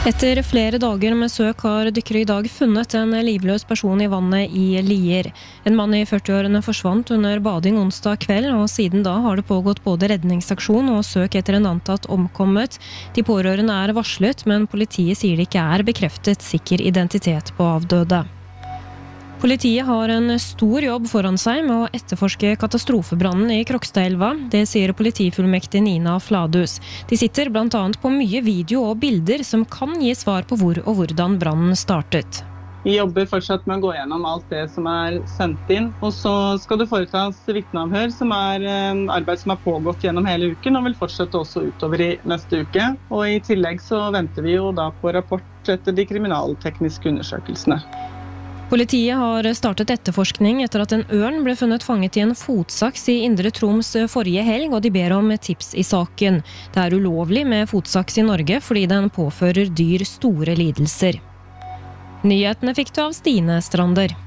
Etter flere dager med søk har dykkere i dag funnet en livløs person i vannet i Lier. En mann i 40-årene forsvant under bading onsdag kveld, og siden da har det pågått både redningsaksjon og søk etter en antatt omkommet. De pårørende er varslet, men politiet sier det ikke er bekreftet sikker identitet på avdøde. Politiet har en stor jobb foran seg med å etterforske katastrofebrannen i Krokstadelva. Det sier politifullmektig Nina Fladus. De sitter blant annet på mye video og bilder som kan gi svar på hvor og hvordan brannen startet. Vi jobber fortsatt med å gå gjennom alt det som er sendt inn, og så skal det foretas vitneavhør, som er arbeid som har pågått gjennom hele uken, og vil fortsette også utover i neste uke. Og i tillegg så venter vi jo da på rapport etter de kriminaltekniske undersøkelsene. Politiet har startet etterforskning etter at en ørn ble funnet fanget i en fotsaks i Indre Troms forrige helg, og de ber om tips i saken. Det er ulovlig med fotsaks i Norge fordi den påfører dyr store lidelser. Nyhetene fikk du av Stine Strander.